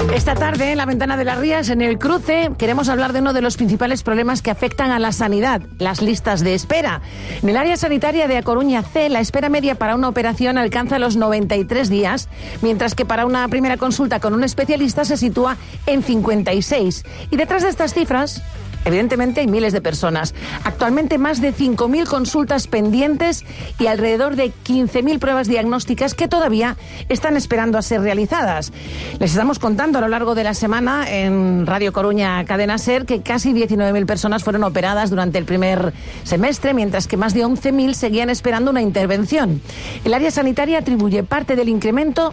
Esta tarde, en La Ventana de las Rías, en El Cruce, queremos hablar de uno de los principales problemas que afectan a la sanidad, las listas de espera. En el área sanitaria de A Coruña C, la espera media para una operación alcanza los 93 días, mientras que para una primera consulta con un especialista se sitúa en 56. Y detrás de estas cifras, evidentemente hay miles de personas. Actualmente más de 5.000 consultas pendientes y alrededor de 15.000 pruebas diagnósticas que todavía están esperando a ser realizadas. Les estamos contando a lo largo de la semana en Radio Coruña Cadena Ser que casi 19.000 personas fueron operadas durante el primer semestre, mientras que más de 11.000 seguían esperando una intervención. El área sanitaria atribuye parte del incremento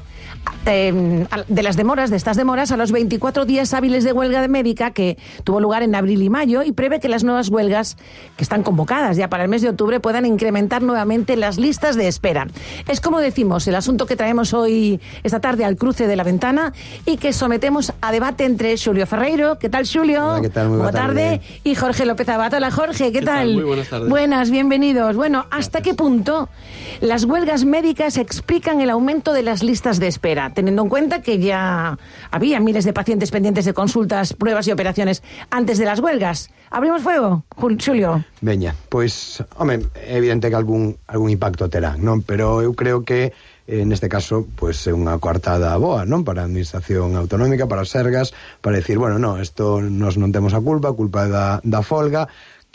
de las demoras, de estas demoras, a los 24 días hábiles de huelga médica que tuvo lugar en abril y mayo, y prevé que las nuevas huelgas que están convocadas ya para el mes de octubre puedan incrementar nuevamente las listas de espera. Es, como decimos, el asunto que traemos hoy, esta tarde, al cruce de La Ventana y que sometemos a debate entre Xulio Ferreiro. ¿Qué tal, Xulio? Hola, ¿qué tal? Muy buena tarde. Y Jorge López Abad. Hola, Jorge, ¿qué tal? Muy buenas tardes. Buenas, bienvenidos. Bueno, ¿hasta qué punto las huelgas médicas explican el aumento de las listas de espera, teniendo en cuenta que ya había miles de pacientes pendientes de consultas, pruebas y operaciones antes de las huelgas? Abrimos fuego, Xulio? Veña, pois, home, é evidente que algún impacto terán, non? Pero eu creo que neste caso, pois é unha coartada boa, non? Para a administración autonómica, para as Sergas, para decir, bueno, non, isto nos non temos a culpa é da folga,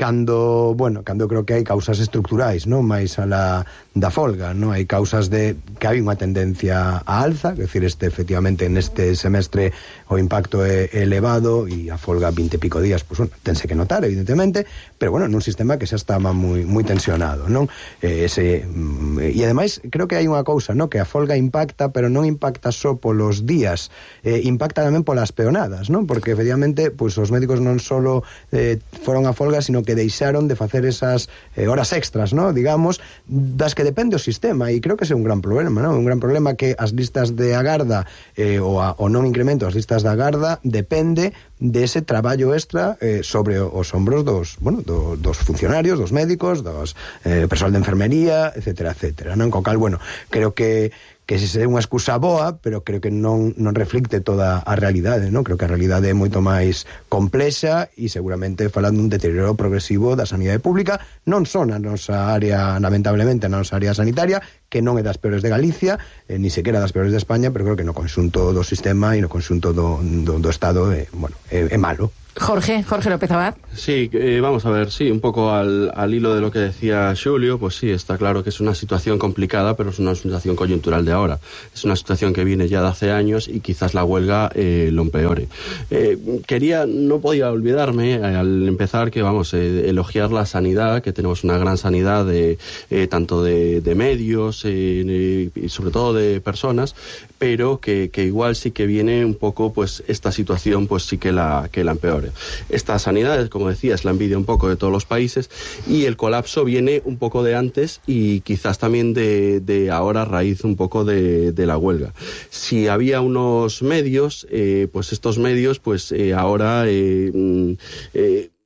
cando creo que hai causas estructurais, non? Mais a la da folga, non? Hai causas de que hai unha tendencia a alza, é dicir, efectivamente neste semestre o impacto é elevado e a folga 20 e pico días, pois, tense que notar, evidentemente, pero bueno, nun sistema que xa estaba moi tensionado, non? E ademais, creo que hai unha cousa, non? Que a folga impacta, pero non impacta só polos días, impacta tamén polas peonadas, non? Porque efectivamente, pois os médicos non só foron a folga, sino que deixaron de facer esas horas extras, non? Digamos, das que depende o sistema, e creo que ese é un gran problema, non? Un gran problema que as listas de agarda o non incremento as listas de agarda depende dese traballo extra sobre os hombros dos funcionarios, dos médicos, dos persoal de enfermería, etcétera, non? Co cal, creo que se é unha excusa boa, pero creo que non reflicte toda a realidade, non? Creo que a realidade é moito máis complexa e seguramente falando dun deterioro progresivo da sanidade pública, non só na nosa área, lamentablemente, na nosa área sanitaria, que non é das peores de Galicia, ni sequera das peores de España, pero creo que no conxunto do sistema e no conxunto do Estado é malo. Jorge López Abad. Sí, vamos a ver, sí, un poco al hilo de lo que decía Xulio, pues sí, está claro que es una situación complicada, pero es una situación coyuntural de ahora. Es una situación que viene ya de hace años y quizás la huelga lo empeore. No podía olvidarme al empezar que elogiar la sanidad, que tenemos una gran sanidad tanto de medios y sobre todo de personas, pero que igual sí que viene un poco, pues esta situación pues sí que la empeore. Esta sanidad, como decía, es la envidia un poco de todos los países, y el colapso viene un poco de antes y quizás también de ahora, a raíz un poco de la huelga. Si había unos medios, pues estos medios pues ahora